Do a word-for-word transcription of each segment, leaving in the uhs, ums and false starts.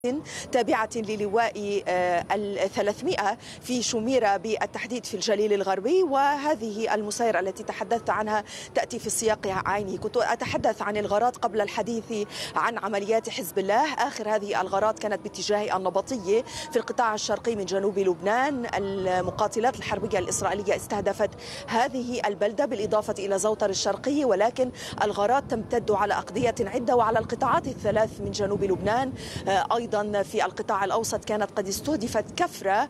تابعة للواء الثلاثمائة في شميرة بالتحديد في الجليل الغربي. وهذه المسيرة التي تحدثت عنها تأتي في السياق عيني. كنت أتحدث عن الغارات قبل الحديث عن عمليات حزب الله. آخر هذه الغارات كانت باتجاه النبطية في القطاع الشرقي من جنوب لبنان. المقاتلات الحربية الإسرائيلية استهدفت هذه البلدة بالإضافة إلى زوطر الشرقي، ولكن الغارات تمتد على أقضية عدة وعلى القطاعات الثلاث من جنوب لبنان. أيضا في القطاع الأوسط كانت قد استهدفت كفرة،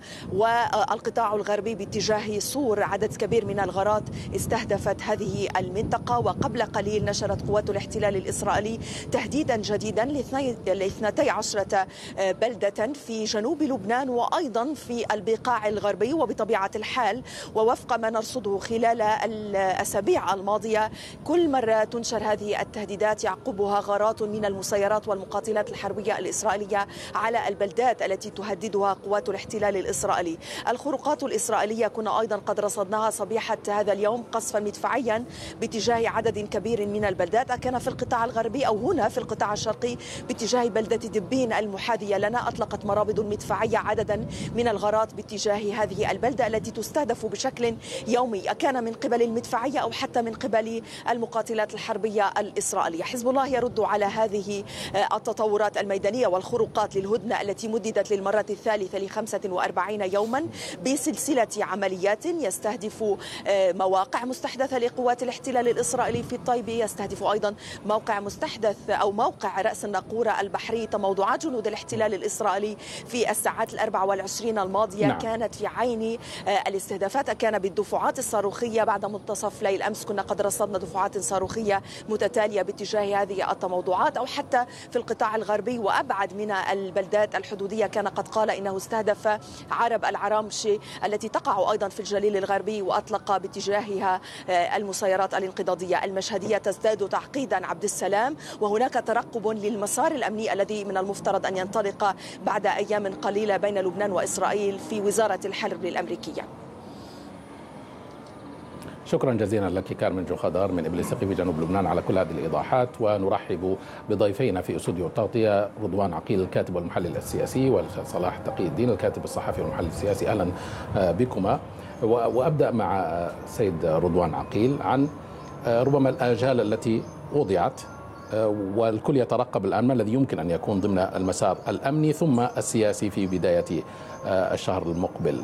والقطاع الغربي باتجاه صور عدد كبير من الغارات استهدفت هذه المنطقة. وقبل قليل نشرت قوات الاحتلال الإسرائيلي تهديدا جديدا لاثنتي عشرة بلدة في جنوب لبنان وأيضا في البقاع الغربي. وبطبيعة الحال ووفق ما نرصده خلال الأسابيع الماضية، كل مرة تنشر هذه التهديدات يعقبها غارات من المسيرات والمقاتلات الحربية الإسرائيلية على البلدات التي تهددها قوات الاحتلال الإسرائيلي. الخروقات الإسرائيلية كنا أيضا قد رصدناها صبيحة هذا اليوم قصفا مدفعيا باتجاه عدد كبير من البلدات، كان في القطاع الغربي أو هنا في القطاع الشرقي باتجاه بلدة دبين المحاذية لنا. أطلقت مرابط مدفعية عددا من الغارات باتجاه هذه البلدة التي تستهدف بشكل يومي، كان من قبل المدفعية أو حتى من قبل المقاتلات الحربية الإسرائيلية. حزب الله يرد على هذه التطورات الميدانية والخروقات للهدنة التي مددت للمرة الثالثة لخمسة وأربعين يوما بسلسلة عمليات يستهدف مواقع مستحدثة لقوات الاحتلال الإسرائيلي في الطيبة، يستهدف أيضا موقع مستحدث أو موقع رأس الناقورة البحري. تموضعات جنود الاحتلال الإسرائيلي في الساعات الأربع والعشرين الماضية نعم. كانت في عين الاستهدافات، كان بالدفعات الصاروخية. بعد منتصف ليل أمس كنا قد رصدنا دفعات صاروخية متتالية باتجاه هذه التموضعات، أو حتى في القطاع الغربي وأبعد من البلدات الحدودية كان قد قال إنه استهدف عرب العرامشي التي تقع أيضا في الجليل الغربي وأطلق باتجاهها المسيرات الانقضاضية. المشهدية تزداد تعقيدا عبد السلام، وهناك ترقب للمسار الأمني الذي من المفترض أن ينطلق بعد أيام قليلة بين لبنان وإسرائيل في وزارة الحرب الأمريكية. شكرا جزيلا لك كارمن جوخدار من إبليس في جنوب لبنان على كل هذه الإيضاحات. ونرحب بضيفينا في استوديو التغطية، رضوان عقيل الكاتب والمحلل السياسي، وصلاح تقي الدين الكاتب الصحفي والمحلل السياسي. أهلا بكما. وأبدأ مع سيد رضوان عقيل عن ربما الآجال التي وضعت، والكل يترقب الآن ما الذي يمكن أن يكون ضمن المسار الأمني ثم السياسي في بداية الشهر المقبل.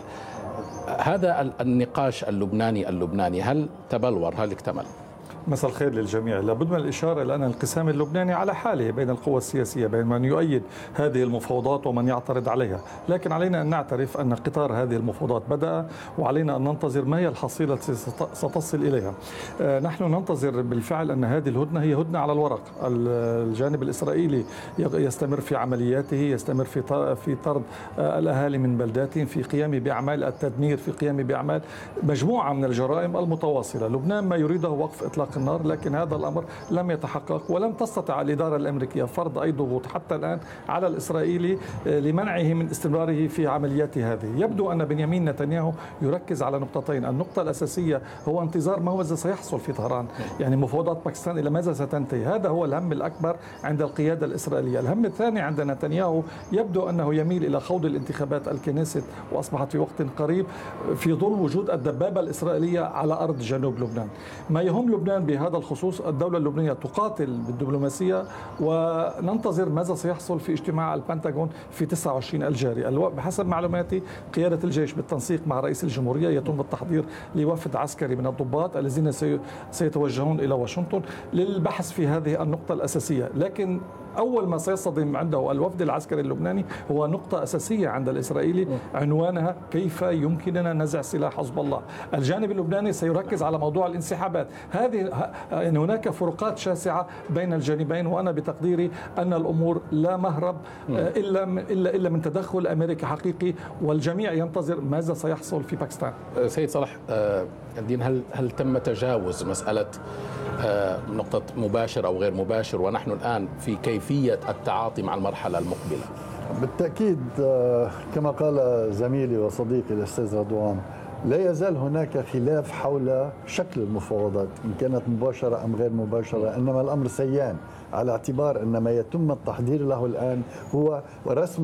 هذا النقاش اللبناني اللبناني هل تبلور، هل اكتمل؟ مساء الخير للجميع. لابد من الإشارة إلى أن الانقسام اللبناني على حاله بين القوى السياسية، بين من يؤيد هذه المفاوضات ومن يعترض عليها، لكن علينا أن نعترف أن قطار هذه المفاوضات بدأ، وعلينا أن ننتظر ما هي الحصيلة التي ستصل إليها. نحن ننتظر بالفعل أن هذه الهدنة هي هدنة على الورق. الجانب الإسرائيلي يستمر في عملياته، يستمر في في طرد الأهالي من بلداتهم، في قيام بأعمال التدمير، في قيام بأعمال مجموعة من الجرائم المتواصلة. لبنان ما يريده وقف إطلاق النار، لكن هذا الأمر لم يتحقق، ولم تستطع الإدارة الأمريكية فرض أي ضغوط حتى الآن على الإسرائيلي لمنعه من استمراره في عملياته هذه. يبدو أن بنيامين نتنياهو يركز على نقطتين. النقطة الأساسية هو انتظار ما ماذا سيحصل في طهران، يعني مفاوضات باكستان إلى ماذا ستنتهي. هذا هو الهم الأكبر عند القيادة الإسرائيلية. الهم الثاني عند نتنياهو يبدو أنه يميل إلى خوض الانتخابات الكنيست، وأصبحت في وقت قريب، في ظل وجود الدبابة الإسرائيلية على أرض جنوب لبنان. ما يهم لبنان بهذا الخصوص، الدولة اللبنانية تقاتل بالدبلوماسية، وننتظر ماذا سيحصل في اجتماع البنتاغون في تسعة وعشرين الجاري. بحسب معلوماتي قيادة الجيش بالتنسيق مع رئيس الجمهورية يتم التحضير لوفد عسكري من الضباط الذين سيتوجهون إلى واشنطن للبحث في هذه النقطة الأساسية. لكن أول ما سيصطدم عنده الوفد العسكري اللبناني هو نقطة أساسية عند الإسرائيلي، عنوانها كيف يمكننا نزع سلاح حزب الله. الجانب اللبناني سيركز على موضوع الانسحابات. هذه يعني هناك فروقات شاسعة بين الجانبين، وأنا بتقديري أن الأمور لا مهرب إلا إلا إلا من تدخل أمريكي حقيقي، والجميع ينتظر ماذا سيحصل في باكستان. سيد صلاح الدين، هل هل تم تجاوز مسألة نقطة مباشر أو غير مباشر، ونحن الآن في كيفية التعاطي مع المرحلة المقبلة؟ بالتأكيد كما قال زميلي وصديقي الأستاذ رضوان، لا يزال هناك خلاف حول شكل المفاوضات إن كانت مباشرة أم غير مباشرة، إنما الأمر سيان على اعتبار أن ما يتم التحضير له الآن هو رسم